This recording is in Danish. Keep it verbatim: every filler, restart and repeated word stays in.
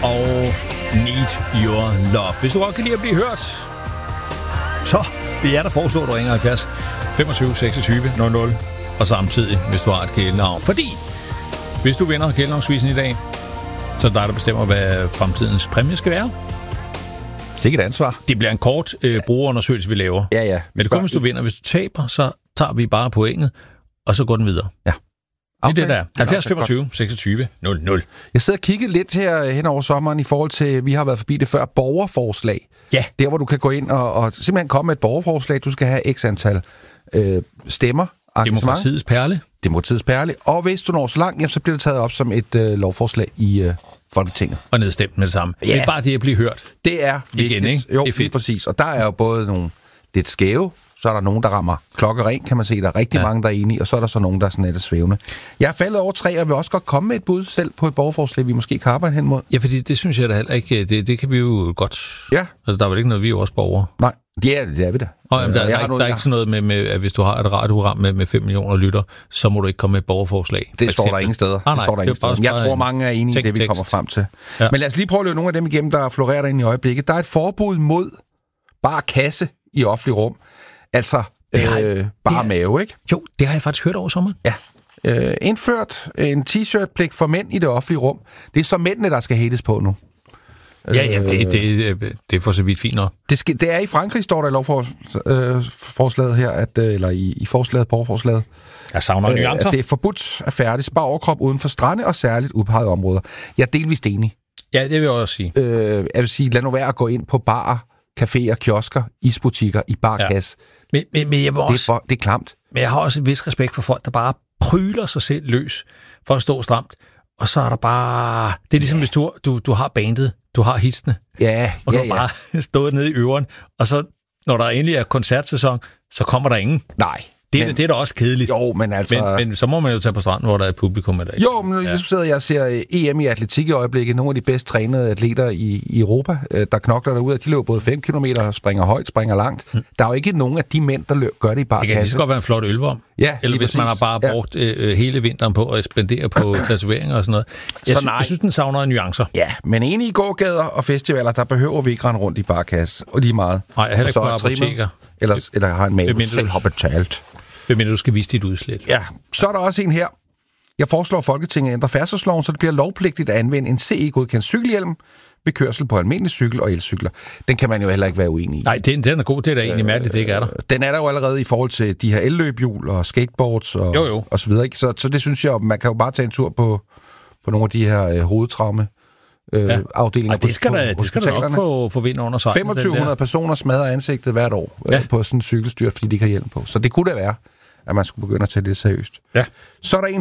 og Need Your Love. Hvis du godt kan lide at blive hørt, så vil jeg da foreslå, at du ringer halvfjerds femogtyve seksogtyve nul nul, og samtidig, hvis du har et kælenavn. Fordi hvis du vinder kælenavnsvisen i dag, så er det dig, der bestemmer, hvad fremtidens præmie skal være. Sikkert ansvar. Det bliver en kort øh, brugerundersøgelse, vi laver. Ja, ja. Men det kommer, hvis du vinder. Hvis du taber, så tager vi bare pointet, og så går den videre. Ja. Det er det der. halvfjerds femogtyve seksogtyve nul nul. Jeg sidder og kigger lidt her hen over sommeren i forhold til, vi har været forbi det før, borgerforslag. Ja. Der, hvor du kan gå ind og, og simpelthen komme med et borgerforslag. Du skal have x antal øh, stemmer. Demokratiets perle. Demokratiets perle. Og hvis du når så langt, jamen, så bliver det taget op som et øh, lovforslag i øh, Folketinget. Og nedstemt med det samme. Ja. Det er bare det at blive hørt. Det er vigtigt. Igen, ikke? Jo, det er fedt. Præcis. Og der er jo både nogle lidt skæve, så er der nogen, der rammer klokkeren, kan man se. Der er rigtig ja. mange, der er enige, og så er der så nogen, der er sådan lidt svævende. Jeg er faldet over tre, og vil også godt komme med et bud selv på et borgerforslag, vi måske kan arbejde hen mod. Ja, fordi det synes jeg da heller ikke. Det, det kan vi jo godt. Ja. Altså, der er vel ikke noget, vi er jo også borgere. Nej, ja, det er vi da. Og, jamen, der, der, der, der er ikke sådan noget med, med, at hvis du har et radioprogram med, med fem millioner lytter, så må du ikke komme med et borgerforslag. Det står der ingen steder. Ah, nej, det står der ingen steder. Jeg tror, mange er enige i det, vi tekst. kommer frem til. Ja. Men lad os lige prøve at løbe nogle af dem igennem, der florerer derinde i øjeblikket. Der er et forbud mod bare kasse i offentlig rum. Altså øh, bare mave, ikke? Jo, det har jeg faktisk hørt over sommeren. Ja. Øh, indført en t-shirt-pligt for mænd i det offentlige rum. Det er så mændene, der skal hates på nu. Ja, ja, det, det, det er for så vidt fint nok. Det, skal, det er i Frankrig, står der i lovforslaget her, at, eller i, i forslaget, borgerforslaget. Jeg savner øh, nuancer. At det er forbudt at færdig spare overkrop uden for strande og særligt udpegede områder. Jeg er delvist enig. Ja, det vil jeg også sige. Øh, jeg vil sige, lad nu være at gå ind på barer, caféer, kiosker, isbutikker i barkasse. Ja. Men, men, men jeg vil også, det, er for, det er klamt. Men jeg har også en vis respekt for folk, der bare pryler sig selv løs for at stå stramt. Og så er der bare... Det er ligesom, ja. hvis du, du, du har bandet, du har hitsene, ja, og ja, du har bare ja. stået nede i øveren, og så, når der endelig er koncertsæson, så kommer der ingen. Nej. Det, men, det er da også kedeligt. Jo, men altså... Men, men så må man jo tage på stranden, hvor der er et publikum i dag. Jo, men ja. jeg sidder jeg ser E M i atletik i øjeblikket. Nogle af de bedst trænede atleter i, i Europa, der knokler derude. De løber både fem kilometer, springer højt, springer langt. Hmm. Der er jo ikke nogen af de mænd, der løb, gør det i bare kasse. Det kan lige så godt være en flot ølvorm. Ja, eller hvis præcis. man har bare brugt ja. øh, hele vinteren på at spendere på tatoveringer og sådan noget. Jeg, så sy- jeg synes, den savner nuancer. Ja, men inde i gågader og festivaler, der behøver vi ikke rende rundt i bare kasse. Og lige meget. Nej, jeg heller ikke på apoteker. Eller, eller har en mave, du selv har betalt. Men du skal vise dit udslæt. Ja, så er der også en her. Jeg foreslår, at Folketinget ændrer færdselsloven, så det bliver lovpligtigt at anvende en C E-godkendt cykelhjelm ved kørsel på almindelig cykel og elcykler. Den kan man jo heller ikke være uenig i. Nej, den, den er god. Det er da egentlig mærkeligt, det ikke er der. Den er der jo allerede i forhold til de her elløbhjul og skateboards og, jo, jo. og så videre. Ikke? Så, så det synes jeg, man kan jo bare tage en tur på, på nogle af de her øh, hovedtraume. Øh, ja. afdelinger. Ej, det skal da, det skal da nok få, få vind under sig. femogtyve hundrede personer smadrer ansigtet hvert år ja. øh, på sådan en cykelstyr, fordi de ikke har hjelm på. Så det kunne da være, at man skulle begynde at tage det seriøst. Ja. Så er der en